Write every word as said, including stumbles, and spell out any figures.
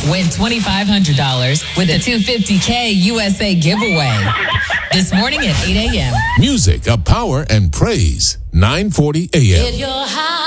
Win twenty-five hundred dollars with a two hundred fifty K U S A giveaway. This morning at eight a.m. Music of power and praise. nine forty a.m. Get your high.